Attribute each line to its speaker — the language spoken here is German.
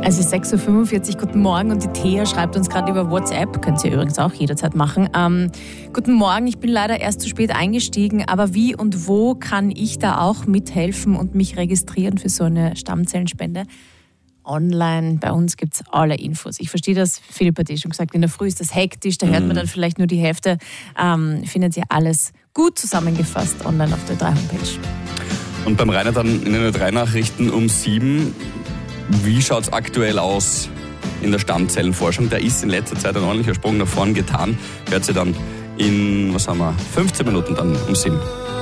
Speaker 1: Es ist 6.45 Uhr, guten Morgen, und die Thea schreibt uns gerade über WhatsApp, könnt ihr übrigens auch jederzeit machen. Guten Morgen, ich bin leider erst zu spät eingestiegen, aber wie und wo kann ich da auch mithelfen und mich registrieren für so eine Stammzellenspende? Online, bei uns gibt es alle Infos. Ich verstehe das, Philipp hat schon gesagt, in der Früh ist das hektisch, da hört man dann vielleicht nur die Hälfte. Findet ihr alles gut zusammengefasst online auf der 3 Homepage.
Speaker 2: Und beim Rainer dann in den 3 Nachrichten um 7. Wie schaut es aktuell aus in der Stammzellenforschung? Da ist in letzter Zeit ein ordentlicher Sprung nach vorn getan. Hört sie dann in, 15 Minuten dann um 7.